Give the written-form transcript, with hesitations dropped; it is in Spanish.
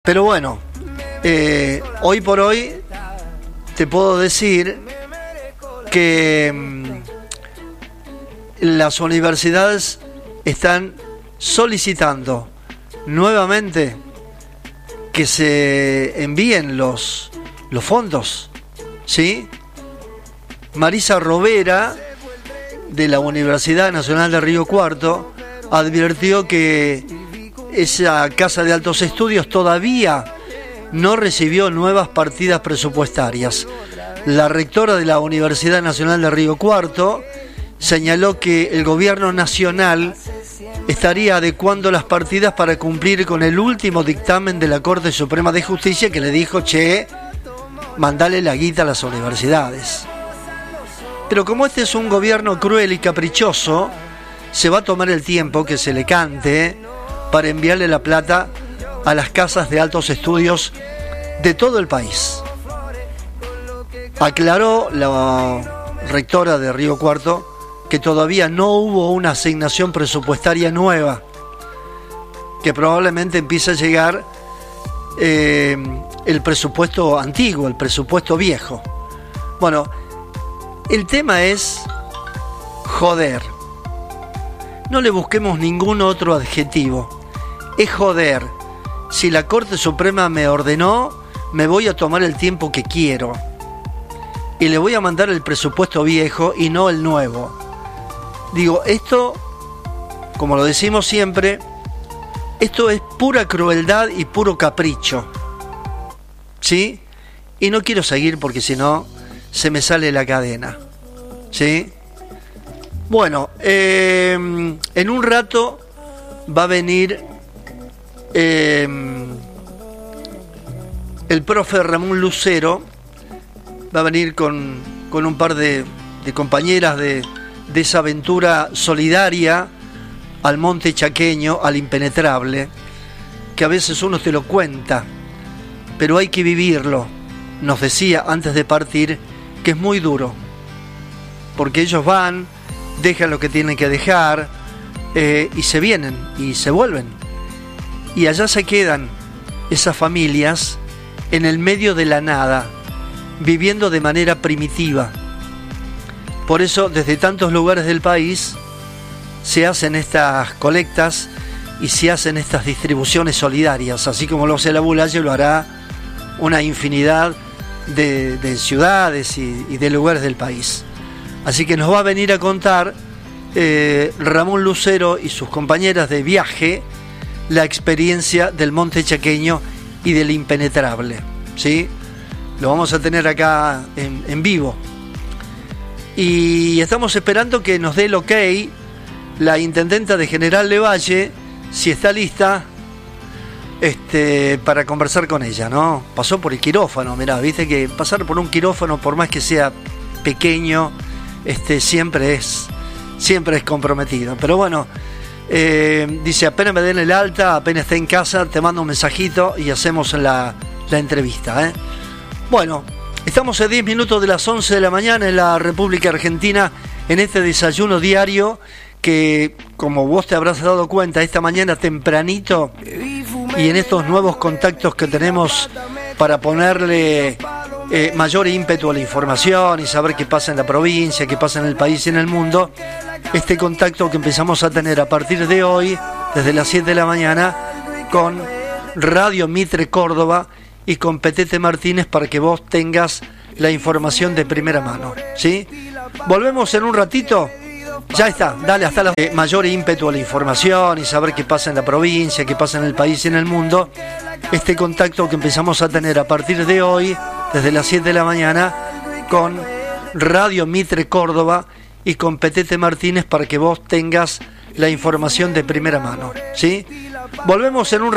Pero bueno, hoy por hoy te puedo decir que las universidades están solicitando nuevamente que se envíen los fondos, ¿sí? Marisa Rovera, de la Universidad Nacional de Río Cuarto, advirtió que esa casa de altos estudios todavía no recibió nuevas partidas presupuestarias. La rectora de la Universidad Nacional de Río Cuarto señaló que el gobierno nacional estaría adecuando las partidas para cumplir con el último dictamen de la Corte Suprema de Justicia, que le dijo, che, mandale la guita a las universidades. Pero como este es un gobierno cruel y caprichoso, se va a tomar el tiempo que se le cante para enviarle la plata a las casas de altos estudios de todo el país. Aclaró la rectora de Río Cuarto que todavía no hubo una asignación presupuestaria nueva, que probablemente empiece a llegar el presupuesto antiguo, el presupuesto viejo. Bueno, el tema es joder. No le busquemos ningún otro adjetivo. Es joder. Si la Corte Suprema me ordenó, me voy a tomar el tiempo que quiero. Y le voy a mandar el presupuesto viejo y no el nuevo. Digo, esto, como lo decimos siempre, esto es pura crueldad y puro capricho. ¿Sí? Y no quiero seguir porque si no, se me sale la cadena. ¿Sí? Bueno, en un rato va a venir el profe Ramón Lucero, va a venir con un par de compañeras de esa aventura solidaria al monte chaqueño, al impenetrable, que a veces uno te lo cuenta, pero hay que vivirlo. Nos decía antes de partir que es muy duro, porque ellos van, dejan lo que tienen que dejar y se vienen y se vuelven. Y allá se quedan esas familias en el medio de la nada, viviendo de manera primitiva. Por eso, desde tantos lugares del país se hacen estas colectas y se hacen estas distribuciones solidarias, así como lo hace la Bulaye, lo hará una infinidad de ciudades y de lugares del país. Así que nos va a venir a contar Ramón Lucero y sus compañeras de viaje la experiencia del monte chaqueño y del impenetrable, ¿sí? Lo vamos a tener acá en vivo. Y estamos esperando que nos dé el ok la intendenta de General Lavalle, si está lista para conversar con ella, ¿no? Pasó por el quirófano, mirá, viste que pasar por un quirófano, por más que sea pequeño, siempre es comprometido. Pero bueno, dice, apenas me den el alta, apenas esté en casa, te mando un mensajito y hacemos la entrevista, Bueno, estamos a 10 minutos de las 11 de la mañana en la República Argentina, en este desayuno diario que, como vos te habrás dado cuenta, esta mañana tempranito y en estos nuevos contactos que tenemos para ponerle mayor ímpetu a la información y saber qué pasa en la provincia, qué pasa en el país y en el mundo, este contacto que empezamos a tener a partir de hoy, desde las 7 de la mañana, con Radio Mitre Córdoba y con Petete Martínez, para que vos tengas la información de primera mano, ¿sí? Volvemos en un ratito. Ya está, dale hasta la mayor ímpetu a la información y saber qué pasa en la provincia, qué pasa en el país y en el mundo. Este contacto que empezamos a tener a partir de hoy, desde las 7 de la mañana, con Radio Mitre Córdoba y con Petete Martínez, para que vos tengas la información de primera mano, ¿sí? Volvemos en un